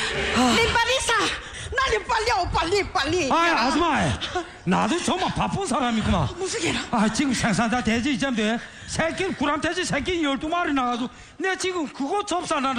님 빨리 사. 나님 빨리 오 빨리. 아, 아줌마, 나도 정말 바쁜 사람이구만. 무슨 게라? 지금 생산자 돼지 이쯤 돼. 새끼 구람 돼지 새끼 12마리 나가지고 내가 지금 그거 접사하느라